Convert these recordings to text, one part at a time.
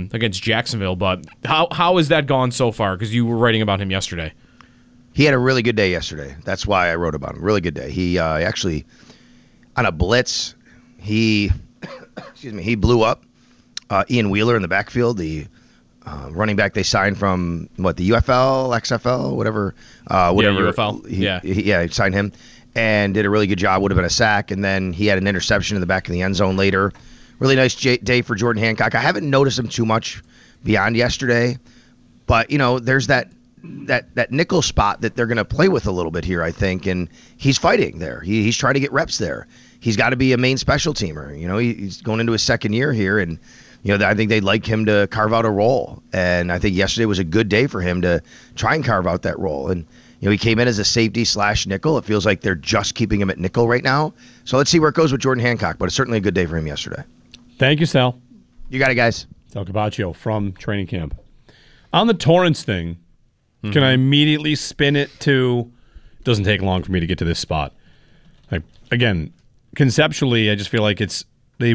against Jacksonville. But how has that gone so far? Because you were writing about him yesterday. He had a really good day yesterday. That's why I wrote about him. Really good day. He actually, on a blitz, he blew up Ian Wheeler in the backfield, the running back they signed from, the UFL, XFL, whatever. UFL. He signed him and did a really good job. Would have been a sack. And then he had an interception in the back of the end zone later. Really nice day for Jordan Hancock. I haven't noticed him too much beyond yesterday. But, there's that nickel spot that they're going to play with a little bit here, I think, and he's fighting there. He's trying to get reps there. He's got to be a main special teamer. He's going into his second year here, and I think they'd like him to carve out a role. And I think yesterday was a good day for him to try and carve out that role. And he came in as a safety/nickel. It feels like they're just keeping him at nickel right now. So let's see where it goes with Jordan Hancock. But it's certainly a good day for him yesterday. Thank you, Sal. You got it, guys. Sal Capaccio from training camp. On the Torrance thing. Can I immediately spin it to, it doesn't take long for me to get to this spot. Again, conceptually, I just feel like they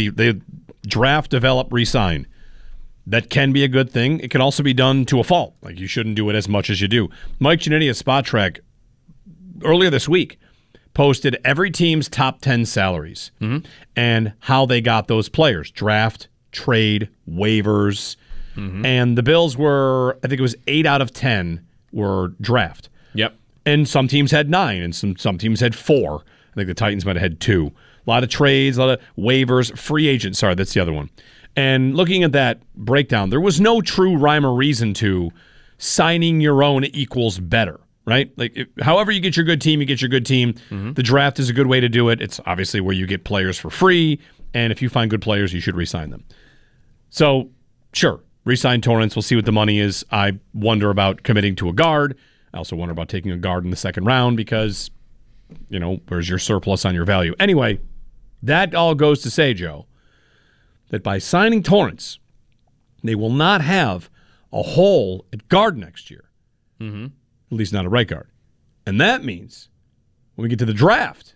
draft, develop, re-sign. That can be a good thing. It can also be done to a fault. You shouldn't do it as much as you do. Mike Giannetti at Spot Track earlier this week posted every team's top 10 salaries and how they got those players. Draft, trade, waivers. And the Bills were, I think it was 8 out of 10 were draft. Yep. And some teams had 9, and some teams had 4. I think the Titans might have had 2. A lot of trades, a lot of waivers, free agents. Sorry, that's the other one. And looking at that breakdown, there was no true rhyme or reason to signing your own equals better, right? However you get your good team, you get your good team. The draft is a good way to do it. It's obviously where you get players for free, and if you find good players, you should re-sign them. So, sure. Resign Torrance. We'll see what the money is. I wonder about committing to a guard. I also wonder about taking a guard in the second round because, where's your surplus on your value? Anyway, that all goes to say, Joe, that by signing Torrance, they will not have a hole at guard next year. At least not a right guard. And that means when we get to the draft.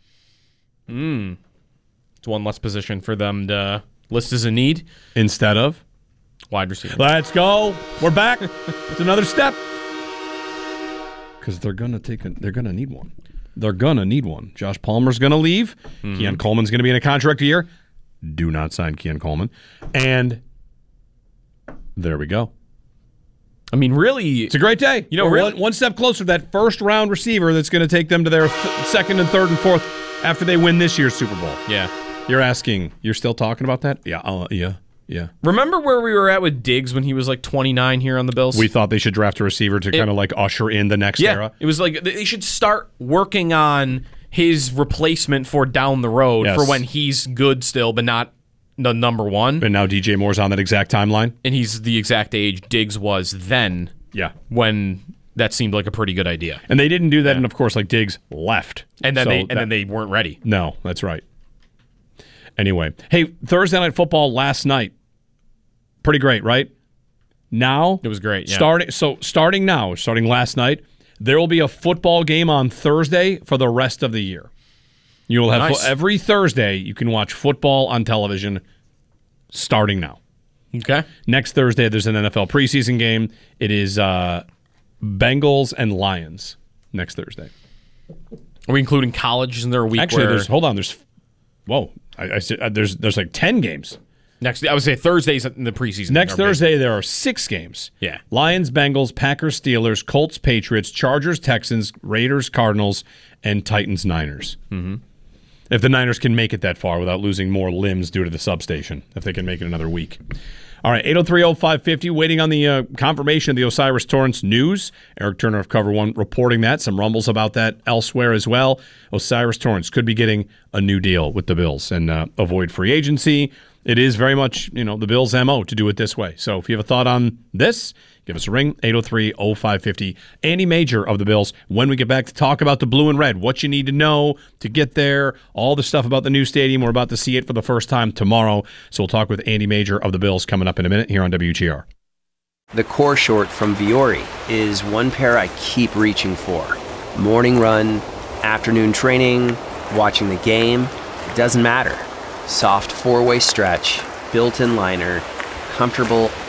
It's one less position for them to list as a need. Instead of wide receiver. Let's go. We're back. It's another step. Because they're gonna need one. They're gonna need one. Josh Palmer's gonna leave. Keon Coleman's gonna be in a contract year. Do not sign Keon Coleman. And there we go. I mean, really, it's a great day. Really, one step closer to that first round receiver that's going to take them to their second and third and fourth after they win this year's Super Bowl. Yeah. You're still talking about that? Yeah. Yeah. Remember where we were at with Diggs when he was 29 here on the Bills? We thought they should draft a receiver to kind of usher in the next era. It was they should start working on his replacement for down the road for when he's good still, but not the number one. And now DJ Moore's on that exact timeline. And he's the exact age Diggs was then. Yeah. When that seemed like a pretty good idea. And they didn't do that, and of course, Diggs left. And then then they weren't ready. No, that's right. Anyway, hey, Thursday Night Football last night. Pretty great, right? Now it was great. Yeah. Starting last night, there will be a football game on Thursday for the rest of the year. You will have every Thursday you can watch football on television starting now. Okay. Next Thursday there's an NFL preseason game. It is Bengals and Lions next Thursday. Are we including college? Isn't there a week? Actually, there's 10 games. I would say Thursdays in the preseason. Next Thursday, there are 6 games. Yeah. Lions, Bengals, Packers, Steelers, Colts, Patriots, Chargers, Texans, Raiders, Cardinals, and Titans, Niners. If the Niners can make it that far without losing more limbs due to the substation, if they can make it another week. All right, 803-0550, waiting on the confirmation of the O'Cyrus Torrance news. Eric Turner of Cover One reporting that. Some rumbles about that elsewhere as well. O'Cyrus Torrance could be getting a new deal with the Bills and avoid free agency. It is very much, the Bills' MO to do it this way. So if you have a thought on this, give us a ring, 803-0550. Andy Major of the Bills, when we get back to talk about the blue and red, what you need to know to get there, all the stuff about the new stadium. We're about to see it for the first time tomorrow. So we'll talk with Andy Major of the Bills coming up in a minute here on WGR. The core short from Viore is one pair I keep reaching for. Morning run, afternoon training, watching the game, it doesn't matter. Soft 4-way stretch, built-in liner, comfortable